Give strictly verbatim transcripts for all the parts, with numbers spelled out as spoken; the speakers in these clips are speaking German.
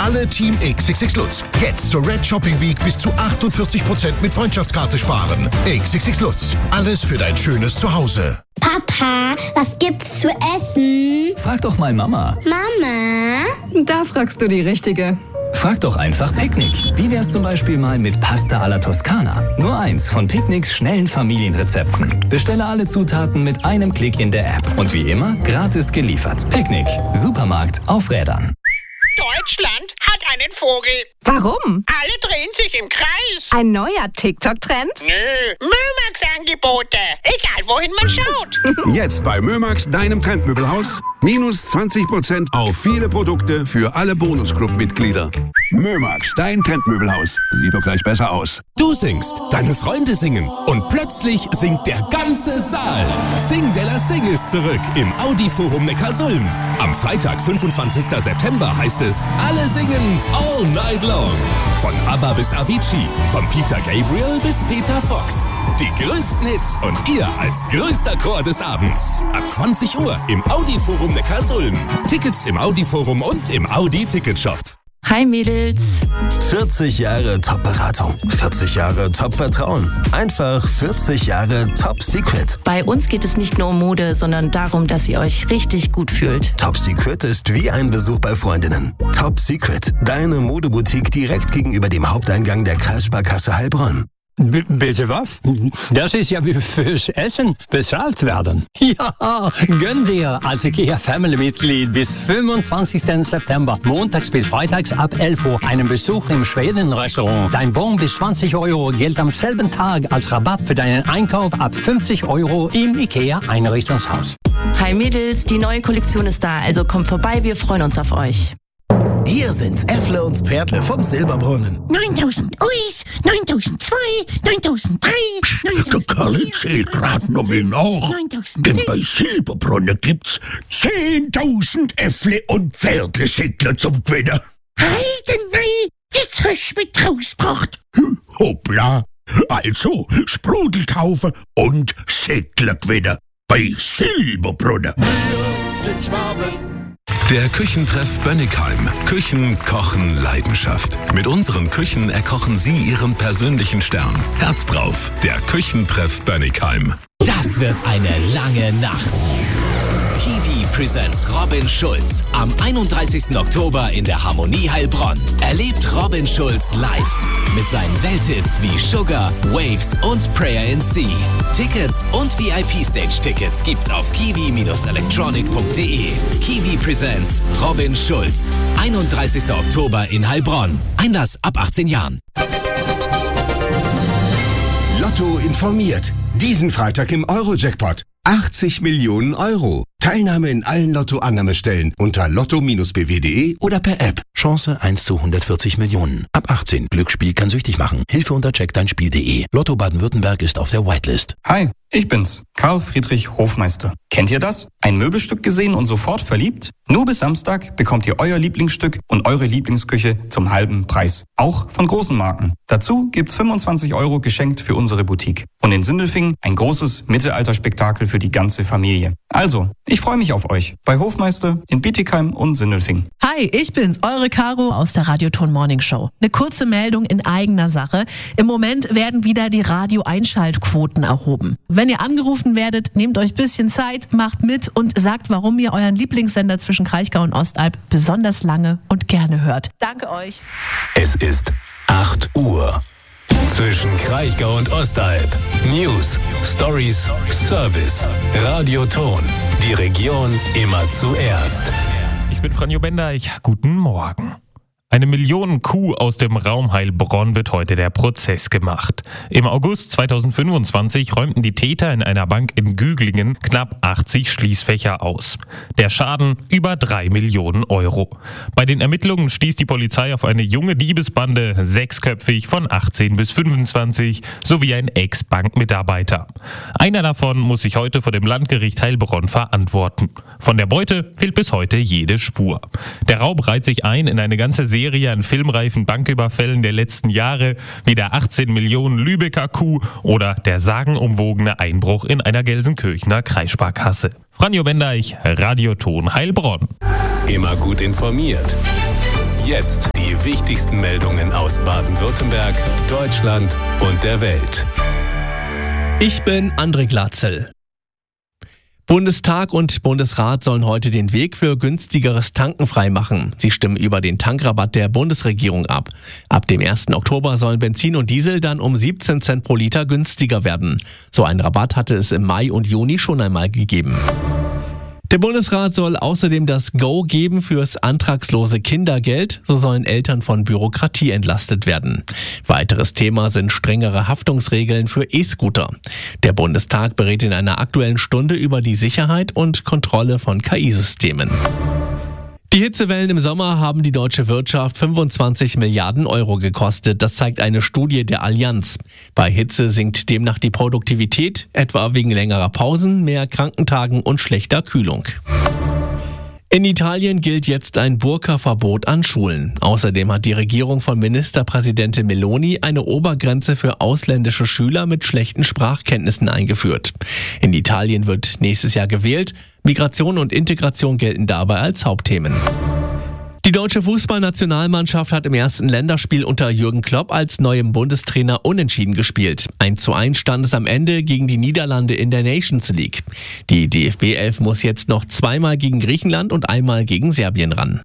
alle Team X X X Lutz. Jetzt zur Red Shopping Week bis zu achtundvierzig Prozent mit Freundschaftskarte sparen. X X X Lutz. Alles für dein schönes Zuhause. Papa, was gibt's zu essen? Frag doch mal Mama. Mama? Da fragst du die Richtige. Frag doch einfach Picknick. Wie wär's zum Beispiel mal mit Pasta alla Toskana? Nur eins von Picknicks schnellen Familienrezepten. Bestelle alle Zutaten mit einem Klick in der App. Und wie immer, gratis geliefert. Picknick. Supermarkt auf Rädern. Deutschland hat einen Vogel. Warum? Alle drehen sich im Kreis. Ein neuer TikTok-Trend? Nö, Mömax-Angebote. Egal, wohin man schaut. Jetzt bei Mömax, deinem Trendmöbelhaus. Minus zwanzig Prozent auf viele Produkte für alle Bonusclub-Mitglieder. Mömax, dein Trendmöbelhaus. Sieht doch gleich besser aus. Du singst, deine Freunde singen und plötzlich singt der ganze Saal. Sing de la Sing ist zurück im Audi-Forum Neckarsulm. Am Freitag, fünfundzwanzigsten September heißt es, alle singen all night long. Von ABBA bis Avicii, von Peter Gabriel bis Peter Fox. Die größten Hits und ihr als größter Chor des Abends. Ab zwanzig Uhr im Audi-Forum Neckarsulm. Tickets im Audi-Forum und im Audi-Ticketshop. Hi Mädels. vierzig Jahre Top-Beratung, vierzig Jahre Top-Vertrauen, einfach vierzig Jahre Top-Secret. Bei uns geht es nicht nur um Mode, sondern darum, dass ihr euch richtig gut fühlt. Top-Secret ist wie ein Besuch bei Freundinnen. Top-Secret, deine Modeboutique direkt gegenüber dem Haupteingang der Kreissparkasse Heilbronn. B- bitte was? Das ist ja wie fürs Essen bezahlt werden. Ja, gönn dir als IKEA Family-Mitglied bis fünfundzwanzigsten September, montags bis freitags ab elf Uhr, einen Besuch im Schweden-Restaurant. Dein Bon bis zwanzig Euro gilt am selben Tag als Rabatt für deinen Einkauf ab fünfzig Euro im IKEA-Einrichtungshaus. Hi Mädels, die neue Kollektion ist da, also kommt vorbei, wir freuen uns auf euch. Hier sind Äffle und Pferdle vom Silberbrunnen. neuntausend Eus, neuntausendzwei, neuntausenddrei, Der Kerl zählt grad noch mal nach. Denn bei Silberbrunnen gibt's zehntausend Äffle und Pferdle-Säckler zum Gewinnen. Heidenei, jetzt hast du mich rausgebracht. Hm, hoppla. Also, Sprudel kaufen und Säckler gewinnen. Bei Silberbrunnen. Wir sind Schwaben. Der Küchentreff Bönnigheim. Küchen, Kochen, Leidenschaft. Mit unseren Küchen erkochen Sie Ihren persönlichen Stern. Herz drauf, der Küchentreff Bönnigheim. Das wird eine lange Nacht. Kiwi presents Robin Schulz am einunddreißigsten Oktober in der Harmonie Heilbronn. Erlebt Robin Schulz live mit seinen Welthits wie Sugar, Waves und Prayer in Sea. Tickets und V I P-Stage-Tickets gibt's auf kiwi Bindestrich electronic Punkt de. Kiwi presents Robin Schulz. einunddreißigsten Oktober in Heilbronn. Einlass ab achtzehn Jahren. Lotto informiert. Diesen Freitag im Euro-Jackpot. achtzig Millionen Euro. Teilnahme in allen Lotto-Annahmestellen unter lotto Bindestrich b w punkt de oder per App. Chance eins zu hundertvierzig Millionen. Ab achtzehn. Glücksspiel kann süchtig machen. Hilfe unter check dein Spiel punkt de. Lotto Baden-Württemberg ist auf der Whitelist. Hi, ich bin's. Karl Friedrich Hofmeister. Kennt ihr das? Ein Möbelstück gesehen und sofort verliebt? Nur bis Samstag bekommt ihr euer Lieblingsstück und eure Lieblingsküche zum halben Preis. Auch von großen Marken. Dazu gibt's fünfundzwanzig Euro geschenkt für unsere Boutique. Und in Sindelfingen ein großes Mittelalterspektakel für die ganze Familie. Also, ich freue mich auf euch. Bei Hofmeister in Bietigheim und Sindelfingen. Hi, ich bin's, eure Caro aus der Radioton Morning Show. Eine kurze Meldung in eigener Sache. Im Moment werden wieder die Radio-Einschaltquoten erhoben. Wenn ihr angerufen werdet, nehmt euch ein bisschen Zeit, macht mit und sagt, warum ihr euren Lieblingssender zwischen Kraichgau und Ostalb besonders lange und gerne hört. Danke euch. Es ist acht Uhr. Zwischen Kraichgau und Ostalb. News, Stories, Service. Radioton. Die Region immer zuerst. Ich bin Franjo Bender, ich guten Morgen. Eine Millionen-Kuh aus dem Raum Heilbronn wird heute der Prozess gemacht. Im August zweitausendfünfundzwanzig räumten die Täter in einer Bank in Güglingen knapp achtzig Schließfächer aus. Der Schaden über drei Millionen Euro. Bei den Ermittlungen stieß die Polizei auf eine junge Diebesbande, sechsköpfig von achtzehn bis fünfundzwanzig, sowie ein Ex-Bankmitarbeiter. Einer davon muss sich heute vor dem Landgericht Heilbronn verantworten. Von der Beute fehlt bis heute jede Spur. Der Raub reiht sich ein in eine ganze Serie an filmreifen Banküberfällen der letzten Jahre, wie der achtzehn Millionen Lübecker Coup oder der sagenumwogene Einbruch in einer Gelsenkirchener Kreissparkasse. Franjo Bendeich, Radioton Heilbronn. Immer gut informiert. Jetzt die wichtigsten Meldungen aus Baden-Württemberg, Deutschland und der Welt. Ich bin André Glatzel. Bundestag und Bundesrat sollen heute den Weg für günstigeres Tanken freimachen. Sie stimmen über den Tankrabatt der Bundesregierung ab. Ab dem ersten Oktober sollen Benzin und Diesel dann um siebzehn Cent pro Liter günstiger werden. So einen Rabatt hatte es im Mai und Juni schon einmal gegeben. Der Bundesrat soll außerdem das Go geben fürs antragslose Kindergeld. So sollen Eltern von Bürokratie entlastet werden. Weiteres Thema sind strengere Haftungsregeln für E-Scooter. Der Bundestag berät in einer aktuellen Stunde über die Sicherheit und Kontrolle von K I-Systemen. Die Hitzewellen im Sommer haben die deutsche Wirtschaft fünfundzwanzig Milliarden Euro gekostet. Das zeigt eine Studie der Allianz. Bei Hitze sinkt demnach die Produktivität, etwa wegen längerer Pausen, mehr Krankentagen und schlechter Kühlung. In Italien gilt jetzt ein Burka-Verbot an Schulen. Außerdem hat die Regierung von Ministerpräsidentin Meloni eine Obergrenze für ausländische Schüler mit schlechten Sprachkenntnissen eingeführt. In Italien wird nächstes Jahr gewählt. Migration und Integration gelten dabei als Hauptthemen. Die deutsche Fußballnationalmannschaft hat im ersten Länderspiel unter Jürgen Klopp als neuem Bundestrainer unentschieden gespielt. eins zu eins stand es am Ende gegen die Niederlande in der Nations League. Die D F B elf muss jetzt noch zweimal gegen Griechenland und einmal gegen Serbien ran.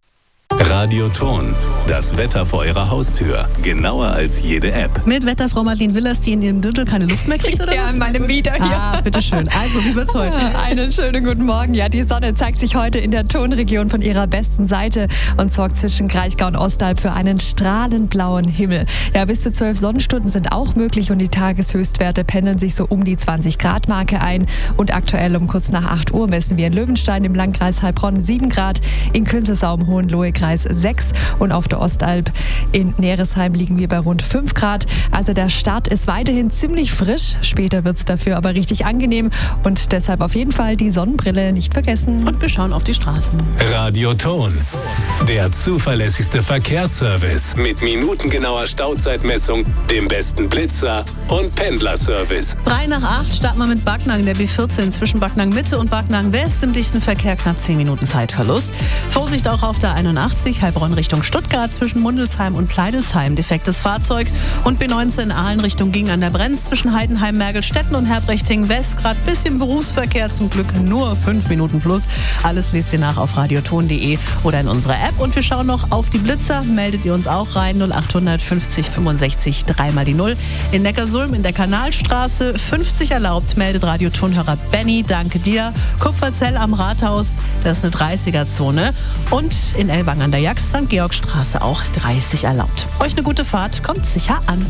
Radio Ton, das Wetter vor Ihrer Haustür. Genauer als jede App. Mit Wetterfrau Madeleine Willers, die in ihrem Drittel keine Luft mehr kriegt, oder ja, was? in meinem Mieter hier. Ah, bitteschön. Also, wie wird's heute? Einen schönen guten Morgen. Ja, die Sonne zeigt sich heute in der Tonregion von ihrer besten Seite und sorgt zwischen Kraichgau und Ostalb für einen strahlend blauen Himmel. Ja, bis zu zwölf Sonnenstunden sind auch möglich und die Tageshöchstwerte pendeln sich so um die zwanzig Grad Marke ein. Und aktuell um kurz nach acht Uhr messen wir in Löwenstein im Landkreis Heilbronn sieben Grad, in Künzelsau im Hohenlohe-Kreis sechs und auf der Ostalb in Neresheim liegen wir bei rund fünf Grad. Also der Start ist weiterhin ziemlich frisch. Später wird es dafür aber richtig angenehm und deshalb auf jeden Fall die Sonnenbrille nicht vergessen. Und wir schauen auf die Straßen. Radio Ton, der zuverlässigste Verkehrsservice mit minutengenauer Stauzeitmessung, dem besten Blitzer und Pendlerservice. Drei nach acht starten wir mit Backnang, der B vierzehn zwischen Backnang Mitte und Backnang West im dichten Verkehr knapp zehn Minuten Zeitverlust. Vorsicht auch auf der einundachtzig Heilbronn Richtung Stuttgart zwischen Mundelsheim und Pleidelsheim defektes Fahrzeug und B neunzehn Aalen Richtung Ging an der Brenz zwischen Heidenheim, Mergelstetten und Herbrecting West gerade bisschen Berufsverkehr, zum Glück nur fünf Minuten plus. Alles lest ihr nach auf radioton punkt de oder in unserer App und wir schauen noch auf die Blitzer, meldet ihr uns auch rein null achthundert fünfzig fünfundsechzig dreimal die null. In Neckarsulm in der Kanalstraße fünfzig erlaubt, meldet Radiotonhörer Benny, danke dir. Kupferzell am Rathaus, das ist eine dreißiger-Zone und in Elbang an der Jax, Sankt Georgstraße auch dreißig erlaubt. Euch eine gute Fahrt, kommt sicher an.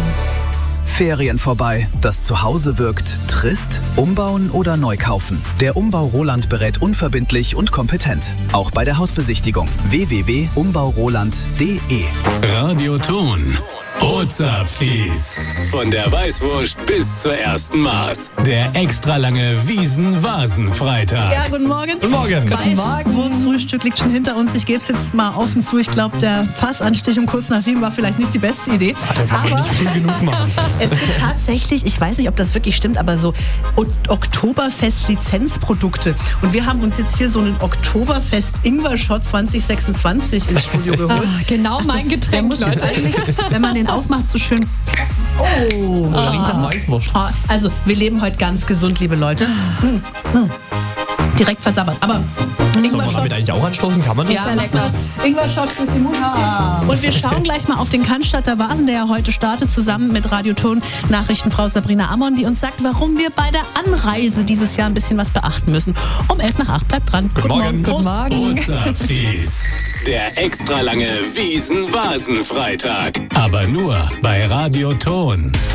Ferien vorbei. Das Zuhause wirkt trist? Umbauen oder neu kaufen? Der Umbau Roland berät unverbindlich und kompetent. Auch bei der Hausbesichtigung. w w w punkt umbau roland punkt de. Radio Ton. Ozapfis. Von der Weißwurst bis zur ersten Maß. Der extra lange Wiesen-Vasen-Freitag. Ja, guten Morgen. Guten Morgen. Weißwurstfrühstück liegt schon hinter uns. Ich gebe es jetzt mal offen zu. Ich glaube, der Fassanstich um kurz nach sieben war vielleicht nicht die beste Idee. Ach, aber nicht früh genug machen. Es gibt tatsächlich, ich weiß nicht, ob das wirklich stimmt, aber so o- Oktoberfest-Lizenzprodukte. Und wir haben uns jetzt hier so einen Oktoberfest-Ingwer-Shot zwanzig sechsundzwanzig ins Studio geholt. Ah, genau also, mein Getränk, Leute. Wenn man den aufmacht, so schön. Oh, oh riecht nach Weißwurst. Also, wir leben heute ganz gesund, liebe Leute. Hm, hm. Direkt versabbert. Aber soll man damit eigentlich auch anstoßen? Kann man das? Ja, lecker. Ingwer-Shot für Simon. Ah. Und wir schauen gleich mal auf den Cannstatter Vasen, der ja heute startet, zusammen mit Radioton Nachrichtenfrau Sabrina Ammon, die uns sagt, warum wir bei der Anreise dieses Jahr ein bisschen was beachten müssen. Um elf nach acht, bleibt dran. Guten, Guten Morgen. Guten Morgen. Ozapfis. Der extra lange Wiesen-Vasen-Freitag. Aber nur bei Radio Ton.